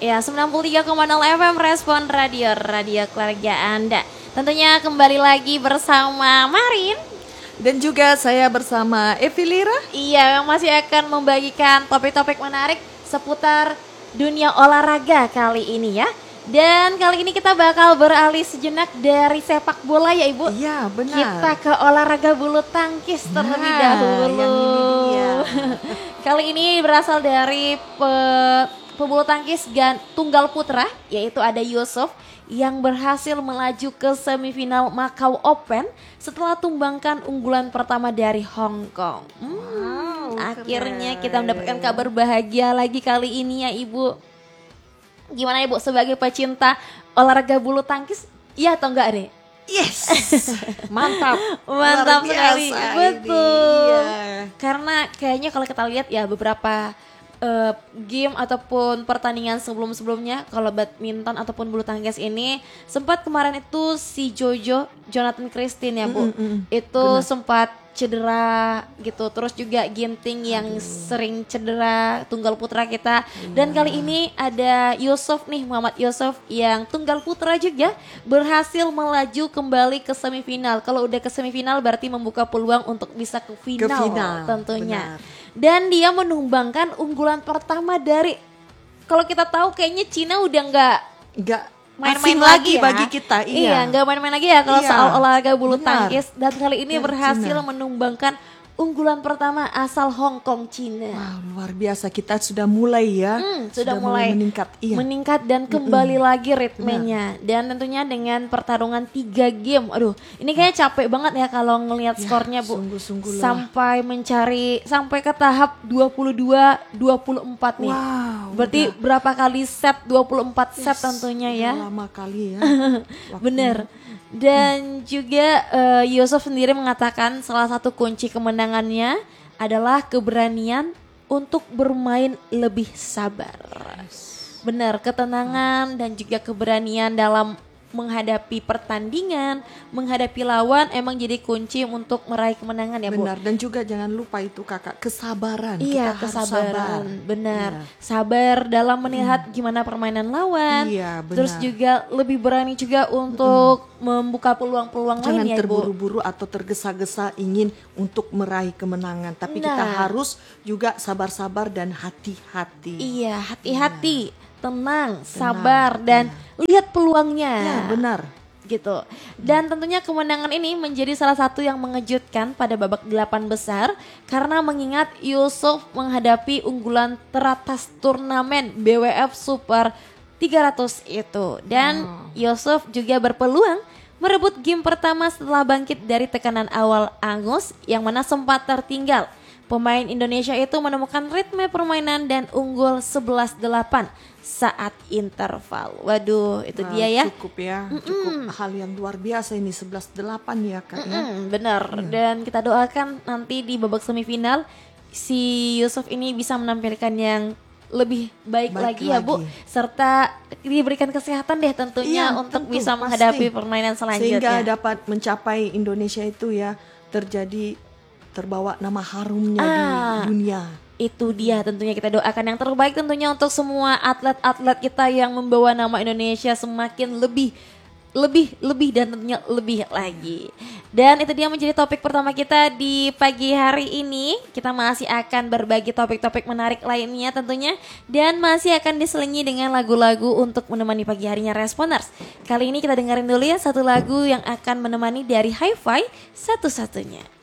Ya, 93,0 FM Respon Radio, radio keluarga Anda. Tentunya kembali lagi bersama Marin. Dan juga saya bersama Evi Lira. Iya, yang masih akan membagikan topik-topik menarik seputar dunia olahraga kali ini ya. Dan kali ini kita bakal beralih sejenak dari sepak bola ya Ibu. Iya benar. Kita ke olahraga bulu tangkis terlebih dahulu. Yang ini dia. Kali ini berasal dari pebulu tangkis tunggal putra, yaitu ada Yusuf yang berhasil melaju ke semifinal Macau Open setelah tumbangkan unggulan pertama dari Hong Kong. Akhirnya kita mendapatkan kabar bahagia lagi kali ini ya Ibu. Gimana Ibu sebagai pecinta olahraga bulu tangkis? Iya atau enggak nih? Yes, mantap, mantap sekali, betul. Iya. Karena kayaknya kalau kita lihat ya beberapa game ataupun pertandingan sebelum-sebelumnya, kalau badminton ataupun bulu tangkis ini sempat kemarin itu si Jonathan Christie ya Bu, itu benar. sempat cedera gitu, terus juga Ginting yang sering cedera tunggal putra kita. Dan kali ini ada Yusuf nih, Muhammad Yusuf yang tunggal putra juga berhasil melaju kembali ke semifinal. Kalau udah ke semifinal berarti membuka peluang untuk bisa ke final tentunya. Benar. Dan dia menumbangkan unggulan pertama dari, kalau kita tahu kayaknya Cina udah nggak main-main lagi ya. Bagi kita. Iya, nggak main-main lagi ya kalau soal olahraga bulu tangkis. Dan kali ini Dari berhasil Cina. menumbangkan unggulan pertama asal Hong Kong, Cina. Wow, luar biasa, kita sudah mulai ya. Sudah mulai meningkat. Iya. Meningkat dan kembali lagi ritmenya. Dan tentunya dengan pertarungan 3 game. Aduh, ini kayaknya capek banget ya kalau ngelihat skornya Bu. Sungguh-sungguh Sampai ke tahap 22-24 nih. Wow. Berarti berapa kali set? 24 set tentunya ya. Lama kali ya. Bener. Dan juga Yusuf sendiri mengatakan salah satu kunci kemenangannya adalah keberanian untuk bermain lebih sabar. Benar, ketenangan dan juga keberanian dalam menghadapi pertandingan, menghadapi lawan emang jadi kunci untuk meraih kemenangan ya Bu. Benar, dan juga jangan lupa itu Kakak, kesabaran. Iya, Kita harus kesabaran, sabar. benar. Iya. Sabar dalam melihat gimana permainan lawan. Iya, benar. Terus juga lebih berani juga untuk membuka peluang-peluang lain Jangan ya, Bu. terburu-buru atau tergesa-gesa ingin untuk meraih kemenangan, tapi kita harus juga sabar-sabar dan hati-hati. Iya, hati-hati, tenang, sabar dan lihat peluangnya. Ya, benar. Gitu. Dan tentunya kemenangan ini menjadi salah satu yang mengejutkan pada babak 8 besar karena mengingat Yusuf menghadapi unggulan teratas turnamen BWF Super 300 itu. Dan Yusuf juga berpeluang merebut game pertama setelah bangkit dari tekanan awal angus yang mana sempat tertinggal. Pemain Indonesia itu menemukan ritme permainan dan unggul 11-8 saat interval. Waduh, itu dia ya. Cukup ya, cukup hal yang luar biasa ini, 11-8 ya Kak ya. Benar. Dan kita doakan nanti di babak semifinal si Yusuf ini bisa menampilkan yang lebih baik lagi ya Bu, serta diberikan kesehatan deh tentunya untuk tentu, bisa pasti. menghadapi permainan selanjutnya. Sehingga dapat mencapai Indonesia itu ya terbawa nama harumnya di dunia. Itu dia tentunya kita doakan yang terbaik tentunya untuk semua atlet-atlet kita yang membawa nama Indonesia semakin lebih dan tentunya lebih lagi. Dan itu dia menjadi topik pertama kita di pagi hari ini. Kita masih akan berbagi topik-topik menarik lainnya tentunya, dan masih akan diselingi dengan lagu-lagu untuk menemani pagi harinya Responers. Kali ini kita dengerin dulu ya satu lagu yang akan menemani dari Hi-Fi satu-satunya.